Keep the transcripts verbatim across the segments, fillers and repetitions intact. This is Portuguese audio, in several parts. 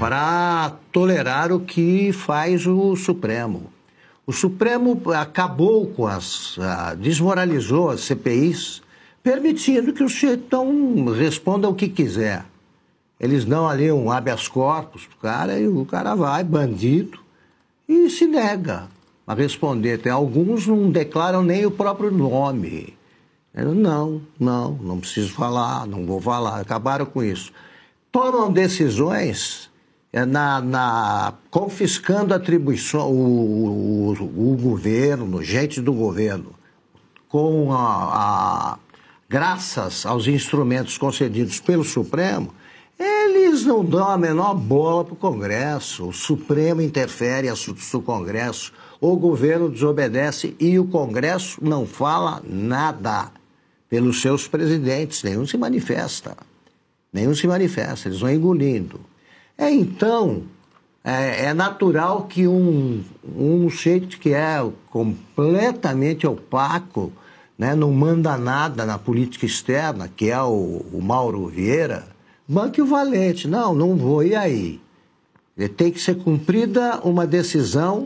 para tolerar o que faz o Supremo. O Supremo acabou com as... Uh, desmoralizou as C P Is, permitindo que o sujeitão responda o que quiser. Eles dão ali um habeas corpus pro cara e o cara vai, bandido, e se nega a responder. Tem alguns não declaram nem o próprio nome. Não, não, não preciso falar, não vou falar. Acabaram com isso. Tomam decisões na, na, confiscando atribuições, o, o, o governo, gente do governo, com a, a, graças aos instrumentos concedidos pelo Supremo, eles não dão a menor bola para o Congresso. O Supremo interfere em assuntos do Congresso, o governo desobedece e o Congresso não fala nada pelos seus presidentes, nenhum se manifesta. Nenhum se manifesta, eles vão engolindo. É, então, é, é natural que um, um jeito que é completamente opaco, né, não manda nada na política externa, que é o, o Mauro Vieira, banque o valente. Não, não vou, e aí? Tem que ser cumprida uma decisão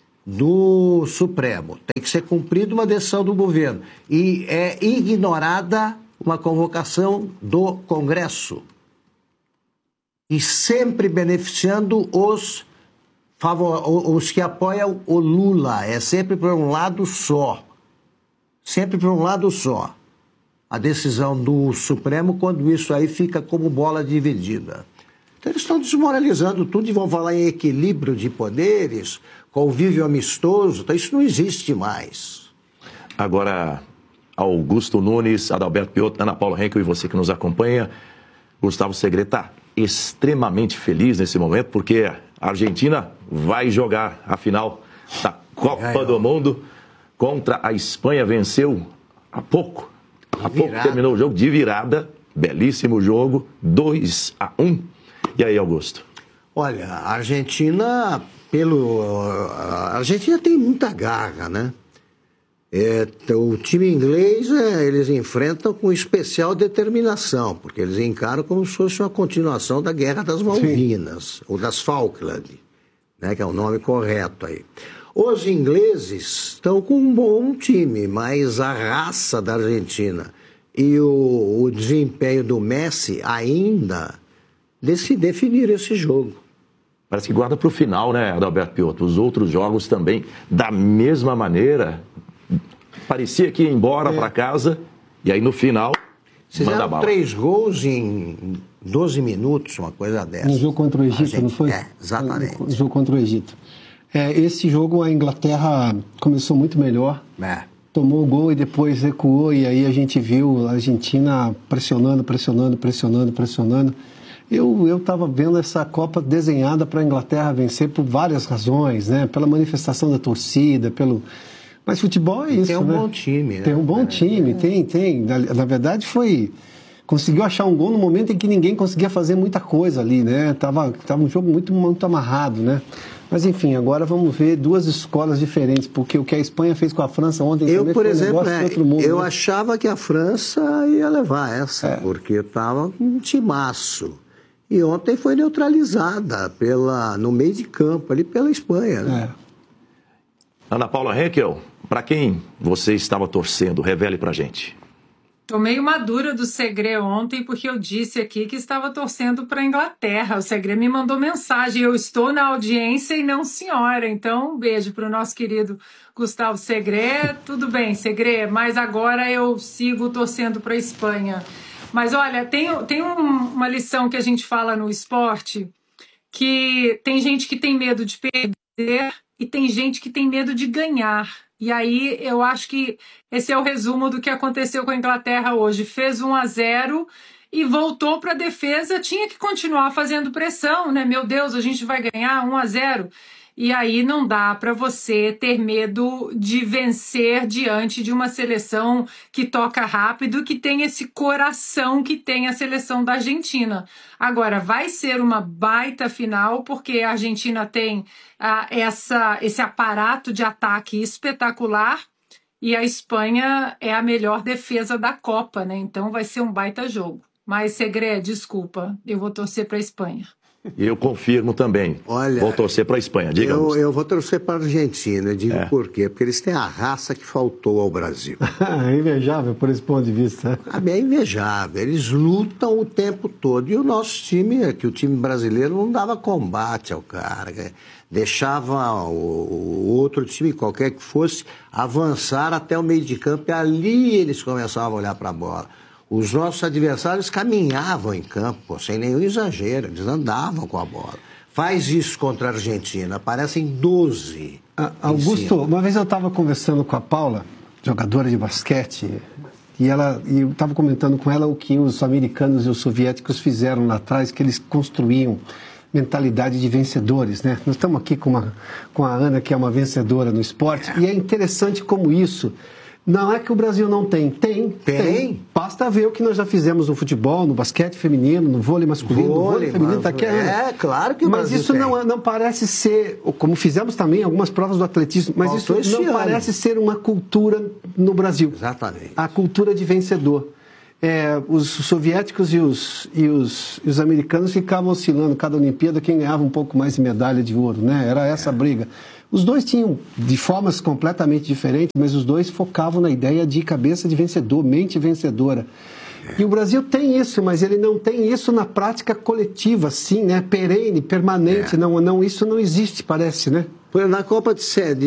do Supremo, tem que ser cumprida uma decisão do governo, e é ignorada uma convocação do Congresso, e sempre beneficiando os, favor, os que apoiam o Lula. É sempre por um lado só. Sempre por um lado só. A decisão do Supremo, quando isso aí fica como bola dividida. Então eles estão desmoralizando tudo e vão falar em equilíbrio de poderes, convívio amistoso. Então isso não existe mais. Agora, Augusto Nunes, Adalberto Piotto, Ana Paula Henkel e você que nos acompanha, Gustavo Segre está extremamente feliz nesse momento, porque a Argentina vai jogar a final da Copa do Mundo contra a Espanha. Venceu há pouco, há pouco terminou o jogo de virada, belíssimo jogo, dois a um. E aí, Augusto? Olha, a Argentina, pelo, a Argentina tem muita garra, né? É, o time inglês, é, eles enfrentam com especial determinação, porque eles encaram como se fosse uma continuação da Guerra das Malvinas, Sim. ou das Falkland, né, que é o nome correto aí. Os ingleses estão com um bom time, mas a raça da Argentina e o, o desempenho do Messi ainda se definiram esse jogo. Parece que guarda para o final, né, Adalberto Piotto? Os outros jogos também, da mesma maneira... Parecia que ia embora é. para casa, e aí no final, Fizeram manda bala. três gols em doze minutos, uma coisa dessa. No jogo contra o Egito, gente, não foi? É, exatamente. No jogo contra o Egito. É, esse jogo a Inglaterra começou muito melhor, é. tomou o gol e depois recuou, e aí a gente viu a Argentina pressionando, pressionando, pressionando, pressionando. Eu estava vendo essa Copa desenhada para a Inglaterra vencer por várias razões, né? Pela manifestação da torcida, pelo... Mas futebol é isso, tem um né? bom time, né? Tem um bom time, tem, tem. Na, na verdade foi... Conseguiu achar um gol no momento em que ninguém conseguia fazer muita coisa ali, né? Tava, tava um jogo muito, muito amarrado, né? Mas enfim, agora vamos ver duas escolas diferentes, porque o que a Espanha fez com a França ontem eu, também por foi exemplo, um negócio é, de outro mundo. Eu né? achava que a França ia levar essa, é. porque estava com um timaço. E ontem foi neutralizada pela, no meio de campo, ali pela Espanha, né? É. Ana Paula Henkel, para quem você estava torcendo? Revele pra gente. Tomei uma dura do Segre ontem, porque eu disse aqui que estava torcendo para a Inglaterra. O Segre me mandou mensagem, eu estou na audiência e não senhora. Então, um beijo para o nosso querido Gustavo Segre. Tudo bem, Segre, mas agora eu sigo torcendo para a Espanha. Mas olha, tem, tem um, uma lição que a gente fala no esporte, que tem gente que tem medo de perder e tem gente que tem medo de ganhar. E aí eu acho que esse é o resumo do que aconteceu com a Inglaterra hoje. Fez um a zero e voltou para a defesa, tinha que continuar fazendo pressão, né? Meu Deus, a gente vai ganhar um a zero. E aí não dá para você ter medo de vencer diante de uma seleção que toca rápido, que tem esse coração que tem a seleção da Argentina. Agora, vai ser uma baita final, porque a Argentina tem ah, essa, esse aparato de ataque espetacular e a Espanha é a melhor defesa da Copa, né? Então vai ser um baita jogo. Mas, Segre, desculpa, eu vou torcer para a Espanha. Eu confirmo também. Olha, vou torcer para a Espanha, diga. Eu, eu vou torcer para a Argentina, digo É. por quê? Porque eles têm a raça que faltou ao Brasil. É invejável por esse ponto de vista. É invejável, eles lutam o tempo todo. E o nosso time, que o time brasileiro não dava combate ao cara, deixava o, o outro time, qualquer que fosse, avançar até o meio de campo e ali eles começavam a olhar para a bola. Os nossos adversários caminhavam em campo, sem nenhum exagero, eles andavam com a bola. Faz isso contra a Argentina, aparecem doze. Ah, Augusto, uma vez eu estava conversando com a Paula, jogadora de basquete, e ela, e eu estava comentando com ela o que os americanos e os soviéticos fizeram lá atrás, que eles construíam mentalidade de vencedores, né? Nós estamos aqui com, uma, com a Ana, que é uma vencedora no esporte, é. E é interessante como isso... Não é que o Brasil não tem. Tem, tem. Tem. Basta ver o que nós já fizemos no futebol, no basquete feminino, no vôlei masculino. Vôlei, no vôlei feminino está aqui. É, claro que o Mas Brasil isso tem. não, não parece ser, como fizemos também algumas provas do atletismo, mas Faltou isso não ano. parece ser uma cultura no Brasil. Exatamente. A cultura de vencedor. É, os soviéticos e os, e, os, e os americanos ficavam oscilando cada Olimpíada quem ganhava um pouco mais de medalha de ouro, né? Era essa a briga. Os dois tinham de formas completamente diferentes, mas os dois focavam na ideia de cabeça de vencedor, mente vencedora. E o Brasil tem isso, mas ele não tem isso na prática coletiva, assim, né? Perene, permanente. É. Não, não, isso não existe, parece, né? Na Copa de Sede